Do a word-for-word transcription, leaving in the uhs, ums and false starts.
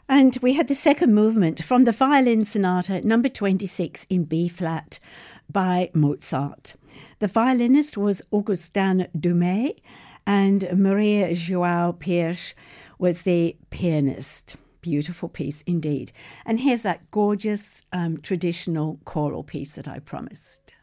And we had the second movement from the Violin Sonata number twenty-six in B flat by Mozart. The violinist was Augustin Dumay, and Maria João Pires was the pianist. Beautiful piece indeed. And here's that gorgeous um, traditional choral piece that I promised.